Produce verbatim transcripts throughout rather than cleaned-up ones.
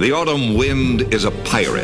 The autumn wind is a pirate,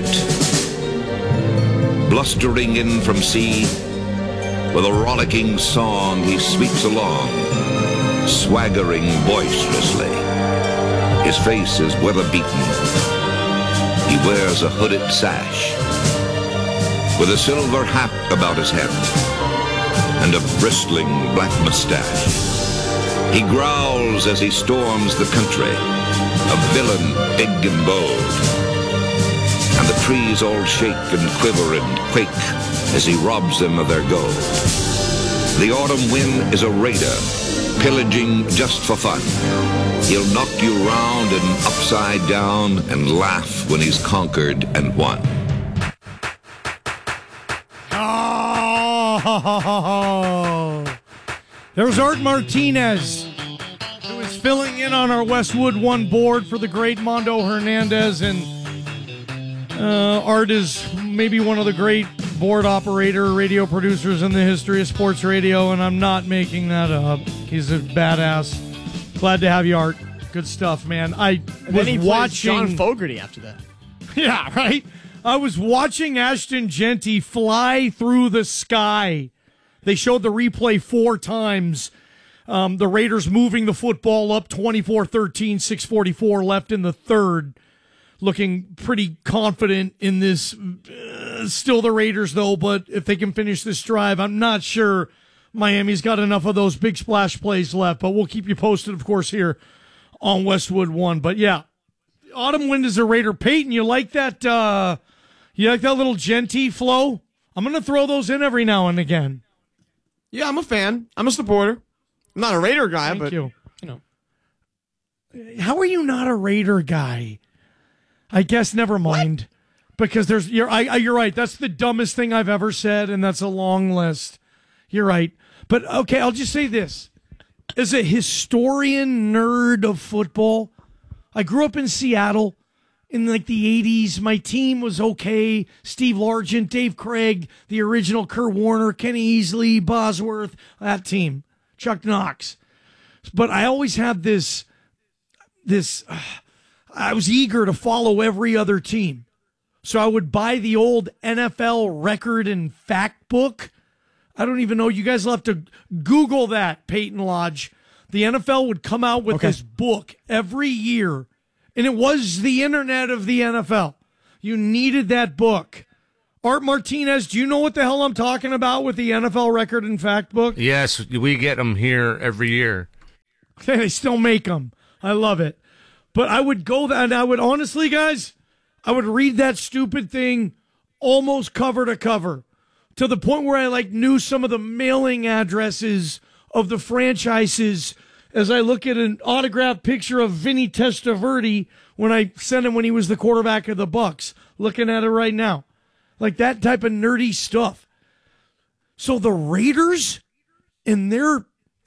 blustering in from sea. With a rollicking song he sweeps along, swaggering boisterously. His face is weather-beaten. He wears a hooded sash, with a silver hat about his head, and a bristling black mustache. He growls as he storms the country, a villain big and bold. And the trees all shake and quiver and quake as he robs them of their gold. The autumn wind is a raider, pillaging just for fun. He'll knock you round and upside down and laugh when he's conquered and won. Oh, there's Art Martinez, who is filling in on our Westwood One board for the great Mondo Hernandez. And uh, Art is maybe one of the great board operator radio producers in the history of sports radio, and I'm not making that up. He's a badass. Glad to have you, Art. Good stuff, man. I and was then he watching John Fogerty after that. Yeah, right? I was watching Ashton Genty fly through the sky. They showed the replay four times. Um, the Raiders moving the football up twenty-four thirteen, six forty-four left in the third. Looking pretty confident in this. Uh, still the Raiders, though, but if they can finish this drive, I'm not sure Miami's got enough of those big splash plays left. But we'll keep you posted, of course, here on Westwood One. But, yeah, autumn wind is a Raider. Peyton, you like that? Uh, you like that little Genty flow? I'm going to throw those in every now and again. Yeah, I'm a fan. I'm a supporter. I'm not a Raider guy, Thank but, you. you know. How are you not a Raider guy? I guess never mind. What? Because there's you're I, I you're right. That's the dumbest thing I've ever said, and that's a long list. You're right. But okay, I'll just say this. As a historian nerd of football, I grew up in Seattle in like the eighties. My team was okay. Steve Largent, Dave Craig, the original Kurt Warner, Kenny Easley, Bosworth, that team. Chuck Knox. But I always had this this uh, I was eager to follow every other team. So I would buy the old N F L record and fact book. I don't even know. You guys will have to Google that, Peyton Lodge. The N F L would come out with okay. this book every year, and it was the internet of the N F L. You needed that book. Art Martinez, do you know what the hell I'm talking about with the N F L record and fact book? Yes, we get them here every year. They still make them. I love it. But I would go that, and I would honestly, guys, I would read that stupid thing almost cover to cover to the point where I like knew some of the mailing addresses of the franchises as I look at an autographed picture of Vinny Testaverde when I sent him when he was the quarterback of the Bucks. Looking at it right now. Like that type of nerdy stuff. So the Raiders and their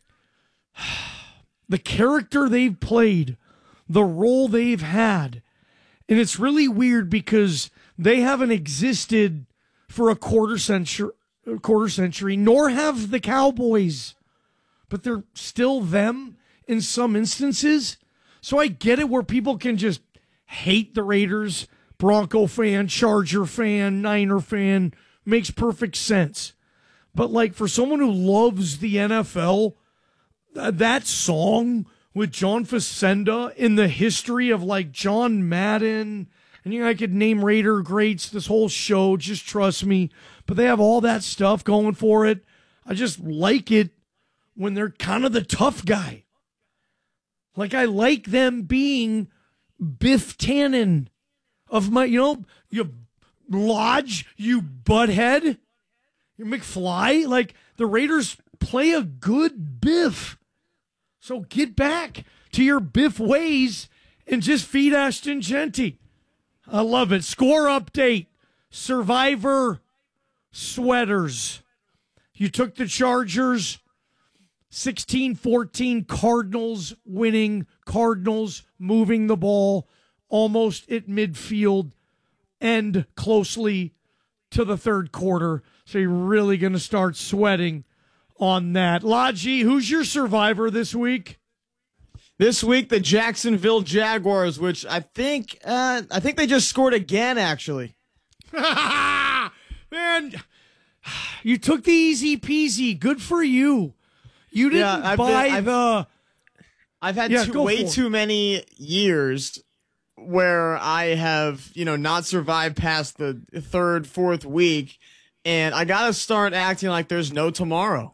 the character they've played, the role they've had. And it's really weird because they haven't existed for a quarter century, a quarter century, nor have the Cowboys. But they're still them in some instances. So I get it where people can just hate the Raiders, Bronco fan, Charger fan, Niner fan, makes perfect sense. But like for someone who loves the N F L, that song with John Facenda in the history of like John Madden, and you know, I could name Raider greats this whole show, just trust me. But they have all that stuff going for it. I just like it when they're kind of the tough guy. Like I like them being Biff Tannen of my, you know, you Lodge, you butthead, you McFly. Like the Raiders play a good Biff. So get back to your Biff ways and just feed Ashton Genty. I love it. Score update. Survivor sweaters. You took the Chargers. sixteen fourteen Cardinals winning. Cardinals moving the ball almost at midfield and closely to the third quarter. So you're really going to start sweating on that. Lodgy, who's your survivor this week? This week, the Jacksonville Jaguars, which I think, uh, I think they just scored again, actually. Man, you took the easy peasy. Good for you. You didn't Yeah, I've buy been- I've- the. I've had Yeah, too, go way for it. too many years where I have, you know, not survived past the third, fourth week, and I gotta start acting like there's no tomorrow.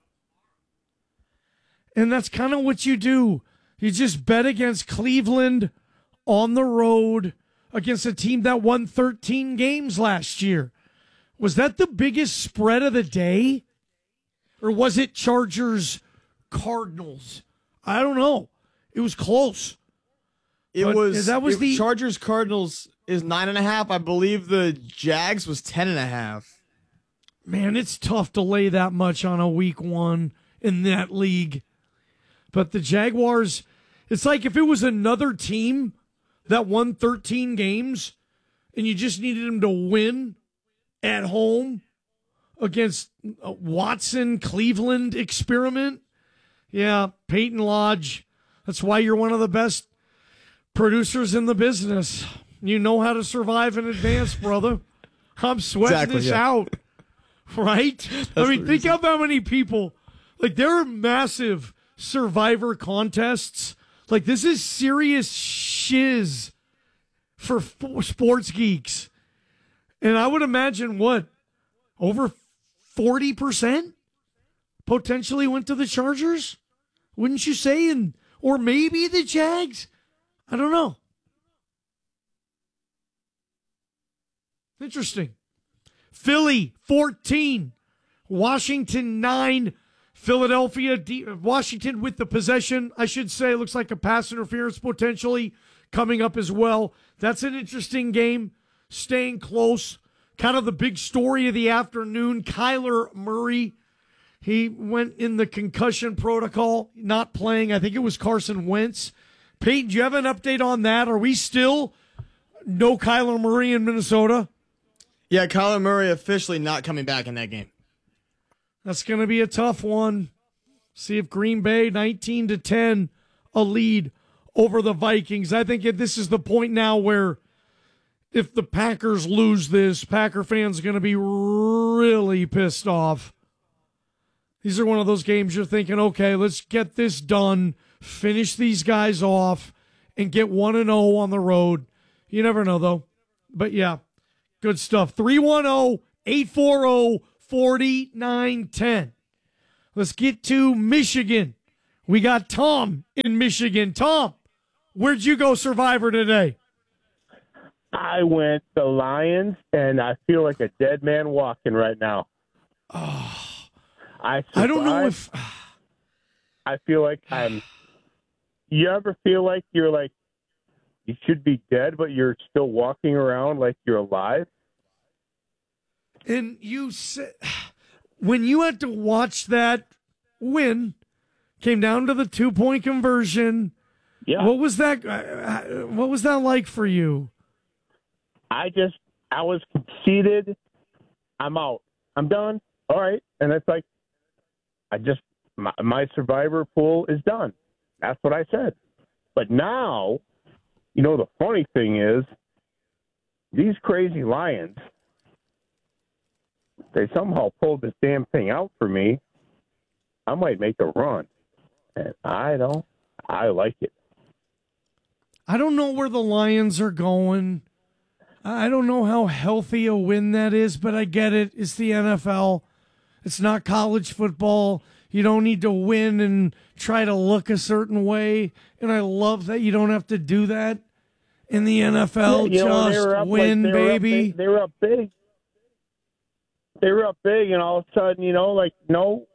And that's kind of what you do. You just bet against Cleveland on the road against a team that won thirteen games last year. Was that the biggest spread of the day? Or was it Chargers Cardinals? I don't know. It was close. It But was that was it- the- Chargers Cardinals is nine and a half. I believe the Jags was ten and a half. Man, it's tough to lay that much on a week one in that league. But the Jaguars, it's like if it was another team that won thirteen games and you just needed them to win at home against a Watson Cleveland experiment. Yeah, Peyton Lodge. That's why you're one of the best producers in the business. You know how to survive in advance, brother. I'm sweating Exactly, this yeah. out. Right? I mean, think of how many people, like, there are massive survivor contests. Like, this is serious shiz for f- sports geeks. And I would imagine, what, over forty percent potentially went to the Chargers? Wouldn't you say? And or maybe the Jags? I don't know. Interesting. Philly fourteen, Washington nine, Philadelphia, D- Washington with the possession, I should say. Looks like a pass interference potentially coming up as well. That's an interesting game, staying close. Kind of the big story of the afternoon, Kyler Murray. He went in the concussion protocol, not playing. I think it was Carson Wentz. Peyton, do you have an update on that? Are we still no Kyler Murray in Minnesota? Yeah, Kyler Murray officially not coming back in that game. That's going to be a tough one. See if Green Bay nineteen to ten, a lead over the Vikings. I think this is the point now where if the Packers lose this, Packer fans are going to be really pissed off. These are one of those games you're thinking, okay, let's get this done, finish these guys off, and get one and oh on the road. You never know, though. But, yeah, good stuff. three one zero, eight four zero, four nine one zero. Let's get to Michigan. We got Tom in Michigan. Tom, where'd you go Survivor today? I went the Lions, and I feel like a dead man walking right now. Oh, I I don't know survived. if... I feel like I'm. You ever feel like you're like you should be dead, but you're still walking around like you're alive? And you said... When you had to watch that win, came down to the two-point conversion, Yeah. what was that uh, What was that like for you? I just I was conceited. I'm out. I'm done. All right, and it's like I just my, my survivor pool is done. That's what I said. But now, you know, the funny thing is, these crazy Lions, they somehow pulled this damn thing out for me. I might make a run, and I don't. I like it. I don't know where the Lions are going. I don't know how healthy a win that is, but I get it. It's the N F L. It's not college football. You don't need to win and try to look a certain way. And I love that you don't have to do that in the N F L. Yeah, you know, they Just were up, win, like, they were up baby. big- they were up big. They were up big, and all of a sudden, you know, like, no.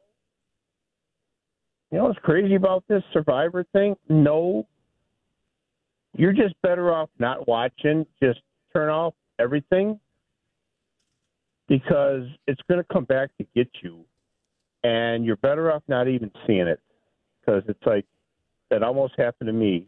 You know what's crazy about this Survivor thing? No. You're just better off not watching. Just turn off everything because it's going to come back to get you. And you're better off not even seeing it because it's like that almost happened to me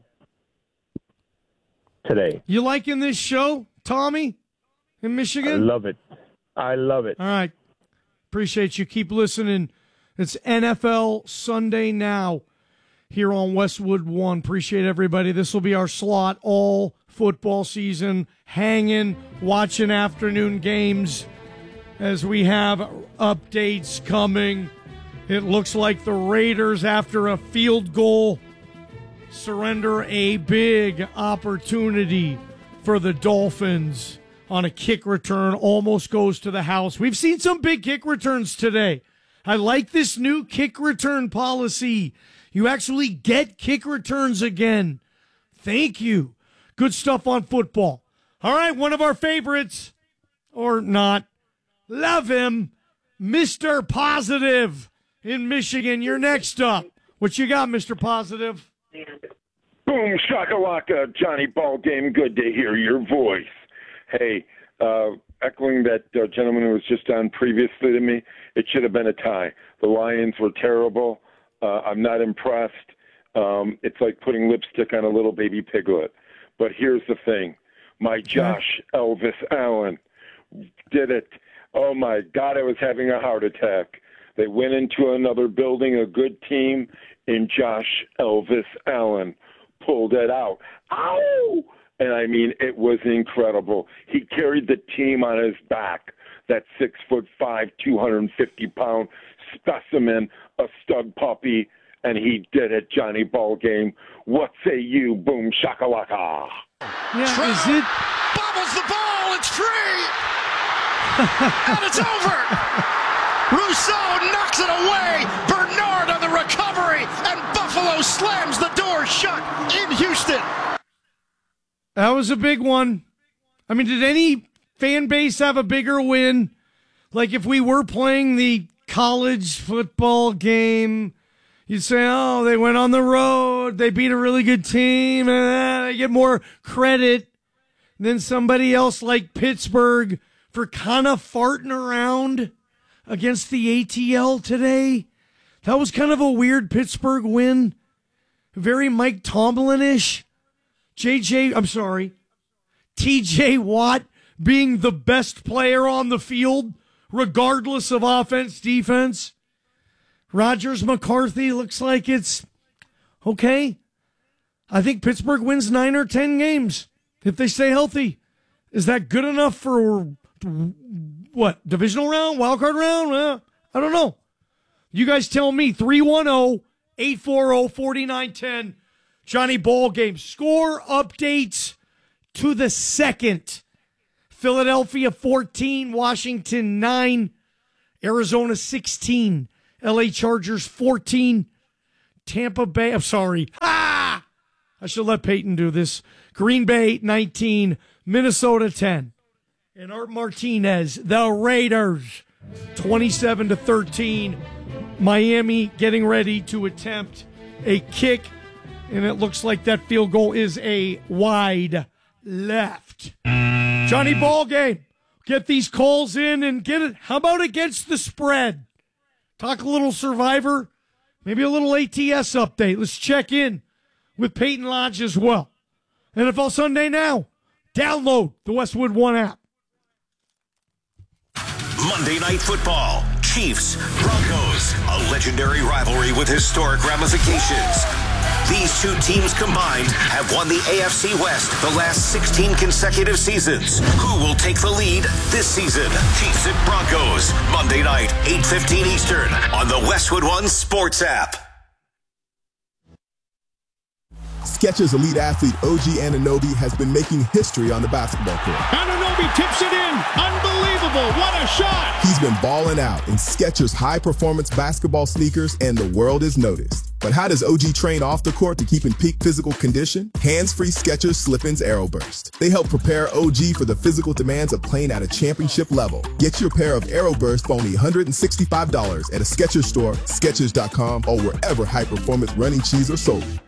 today. You liking this show, Tommy, in I Michigan? love it. I love it. All right. Appreciate you. Keep listening. It's N F L Sunday Now here on Westwood One. Appreciate everybody. This will be our slot all football season, hanging, watching afternoon games as we have updates coming. It looks like the Raiders, after a field goal, surrender a big opportunity for the Dolphins on a kick return, almost goes to the house. We've seen some big kick returns today. I like this new kick return policy. You actually get kick returns again. Thank you. Good stuff on football. All right, one of our favorites, or not, love him, Mister Positive in Michigan. You're next up. What you got, Mister Positive? Boom, shakalaka, Johnny Ballgame. Good to hear your voice. Hey, uh, echoing that uh, gentleman who was just on previously to me, it should have been a tie. The Lions were terrible. Uh, I'm not impressed. Um, it's like putting lipstick on a little baby piglet. But here's the thing. My Josh Elvis Allen did it. Oh, my God, I was having a heart attack. They went into another building, a good team, and Josh Elvis Allen pulled it out. Ow! And, I mean, it was incredible. He carried the team on his back, that six foot five, two hundred fifty pound specimen, a stud puppy, and he did it, Johnny Ballgame. What say you, boom shakalaka? Yeah, Trout is it? bobbles the ball, it's free! And it's over! Rousseau knocks it away! Bernard on the recovery! And Buffalo slams the door shut in Houston! That was a big one. I mean, did any fan base have a bigger win? Like if we were playing the college football game, you'd say, oh, they went on the road, they beat a really good team, and they get more credit than somebody else like Pittsburgh for kind of farting around against the A T L today. That was kind of a weird Pittsburgh win. Very Mike Tomlin-ish. J J, I'm sorry, T J Watt being the best player on the field, regardless of offense, defense. Rogers McCarthy looks like it's okay. I think Pittsburgh wins nine or ten games if they stay healthy. Is that good enough for what? Divisional round? Wild card round? Uh, I don't know. You guys tell me. three one zero, eight four zero, four nine one zero. Johnny Ballgame. Score updates to the second. Philadelphia fourteen, Washington nine, Arizona sixteen, L A Chargers fourteen, Tampa Bay, I'm sorry. Ah! I should let Peyton do this. Green Bay nineteen, Minnesota ten. And Art Martinez, the Raiders twenty-seven to thirteen. Miami getting ready to attempt a kick, and it looks like that field goal is a wide left. Johnny Ballgame, get these calls in and get it. How about against the spread? Talk a little Survivor, maybe a little A T S update. Let's check in with Peyton Lodge as well. N F L Sunday now. Download the Westwood One app. Monday Night Football. Chiefs, Broncos, a legendary rivalry with historic ramifications. These two teams combined have won the A F C West the last sixteen consecutive seasons. Who will take the lead this season? Chiefs at Broncos, Monday night, eight fifteen Eastern on the Westwood One Sports app. Skechers elite athlete O G Anunoby has been making history on the basketball court. Anunoby tips it in. Unbelievable. What a shot. He's been balling out in Skechers high-performance basketball sneakers, and the world has noticed. But how does O G train off the court to keep in peak physical condition? Hands-free Skechers Slip-ins Aeroburst. They help prepare O G for the physical demands of playing at a championship level. Get your pair of Aeroburst for only one hundred sixty-five dollars at a Skechers store, Skechers dot com, or wherever high-performance running shoes are sold.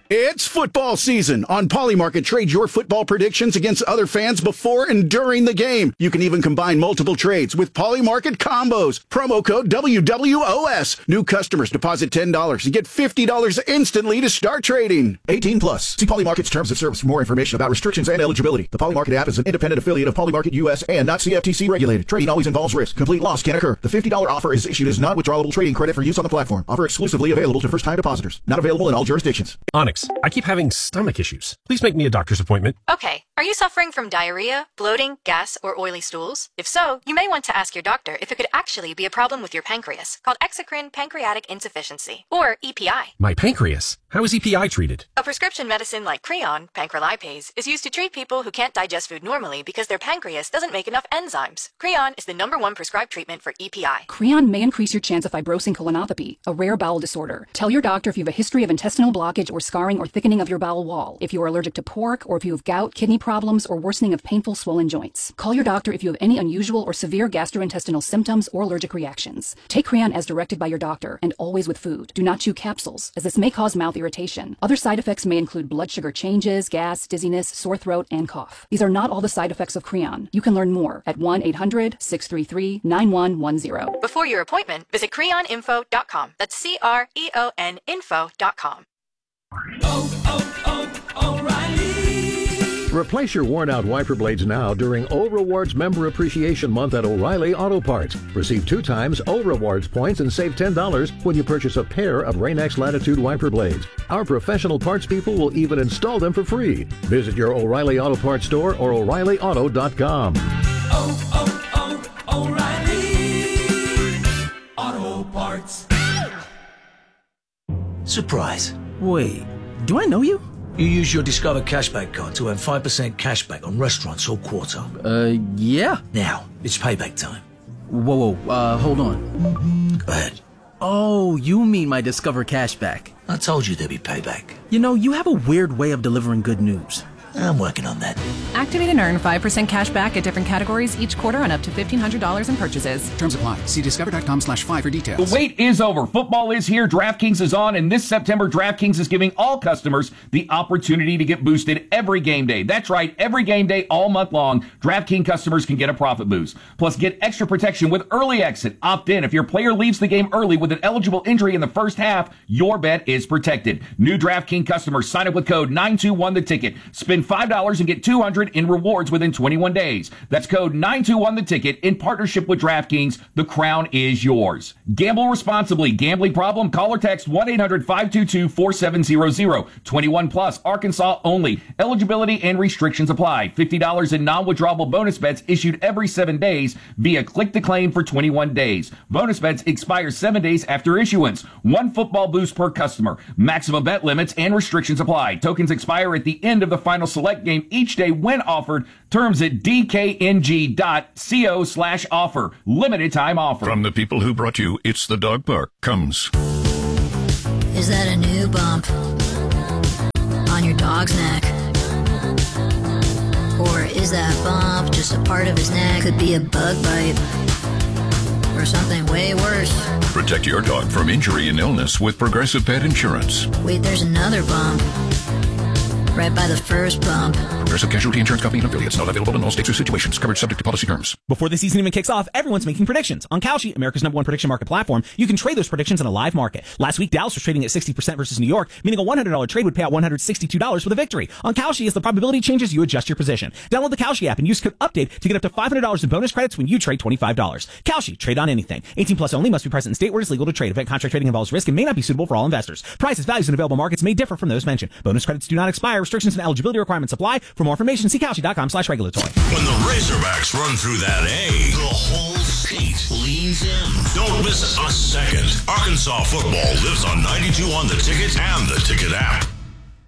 It's football season. On Polymarket, trade your football predictions against other fans before and during the game. You can even combine multiple trades with Polymarket combos. Promo code W W O S. New customers deposit ten dollars and get fifty dollars instantly to start trading. eighteen plus. See Polymarket's terms of service for more information about restrictions and eligibility. The Polymarket app is an independent affiliate of Polymarket U S and not C F T C regulated. Trading always involves risk. Complete loss can occur. The fifty dollars offer is issued as non-withdrawable trading credit for use on the platform. Offer exclusively available to first-time depositors. Not available in all jurisdictions. Onyx, I keep having stomach issues. Please make me a doctor's appointment. Okay. Are you suffering from diarrhea, bloating, gas, or oily stools? If so, you may want to ask your doctor if it could actually be a problem with your pancreas, called exocrine pancreatic insufficiency, or E P I. My pancreas? How is E P I treated? A prescription medicine like Creon, pancrelipase, is used to treat people who can't digest food normally because their pancreas doesn't make enough enzymes. Creon is the number one prescribed treatment for E P I. Creon may increase your chance of fibrosing colonopathy, a rare bowel disorder. Tell your doctor if you have a history of intestinal blockage or scarring or thickening of your bowel wall, if you are allergic to pork, or if you have gout, kidney problems, or worsening of painful swollen joints. Call your doctor if you have any unusual or severe gastrointestinal symptoms or allergic reactions. Take Creon as directed by your doctor, and always with food. Do not chew capsules, as this may cause mouth irritation. Other side effects may include blood sugar changes, gas, dizziness, sore throat, and cough. These are not all the side effects of Creon. You can learn more at one eight hundred, six three three, nine one one zero. Before your appointment, visit creon info dot com. That's C R E O N info dot com. Oh, oh, oh, O'Reilly. Replace your worn-out wiper blades now during O Rewards Member Appreciation Month at O'Reilly Auto Parts. Receive two times O Rewards points and save ten dollars when you purchase a pair of Rain-X Latitude wiper blades. Our professional parts people will even install them for free. Visit your O'Reilly Auto Parts store or O'Reilly Auto dot com. Oh, oh, oh, O'Reilly Auto Parts. Surprise. Wait, do I know you? You use your Discover Cashback card to earn five percent cashback on restaurants all quarter. Uh, yeah. Now, it's payback time. Whoa, whoa, uh, hold on. Go ahead. Oh, you mean my Discover Cashback. I told you there'd be payback. You know, you have a weird way of delivering good news. I'm working on that. Activate and earn five percent cash back at different categories each quarter on up to fifteen hundred dollars in purchases. Terms apply. See discover.com slash five for details. The wait is over. Football is here. DraftKings is on. And this September, DraftKings is giving all customers the opportunity to get boosted every game day. That's right. Every game day all month long, DraftKings customers can get a profit boost. Plus, get extra protection with early exit. Opt in. If your player leaves the game early with an eligible injury in the first half, your bet is protected. New DraftKings customers sign up with code nine two one the ticket. Spend five dollars and get two hundred dollars in rewards within twenty-one days. That's code nine two one the ticket in partnership with DraftKings. The crown is yours. Gamble responsibly. Gambling problem? Call or text one eight hundred five two two four seven zero zero. twenty-one plus. Arkansas only. Eligibility and restrictions apply. fifty dollars in non-withdrawable bonus bets issued every seven days via click to claim for twenty-one days. Bonus bets expire seven days after issuance. One football boost per customer. Maximum bet limits and restrictions apply. Tokens expire at the end of the final select game each day when offered. Terms at dkng.co slash offer. Limited time offer. From the people who brought you It's the Dog Park comes. Is that a new bump on your dog's neck? Or is that bump just a part of his neck? Could be a bug bite or something way worse. Protect your dog from injury and illness with Progressive Pet Insurance. Wait, there's another bump right by the first bump. Progressive Casualty Insurance Company and affiliates. Not available in all states or situations. Coverage subject to policy terms. Before the season even kicks off, everyone's making predictions. On Kalshi, America's number one prediction market platform, you can trade those predictions in a live market. Last week, Dallas was trading at sixty percent versus New York, meaning a one hundred dollars trade would pay out one hundred sixty-two dollars for the victory. On Kalshi, as the probability changes, you adjust your position. Download the Kalshi app and use code UPDATE to get up to five hundred dollars in bonus credits when you trade twenty-five dollars. Kalshi, trade on anything. eighteen plus only, must be present in state where it's legal to trade. Event contract trading involves risk and may not be suitable for all investors. Prices, values, and available markets may differ from those mentioned. Bonus credits do not expire. Restrictions and eligibility requirements apply. For more information, see Kalshi.com slash regulatory. When the Razorbacks run through that A, the whole state leans in. Don't miss a second. Arkansas football lives on ninety-two on the Ticket and the Ticket app.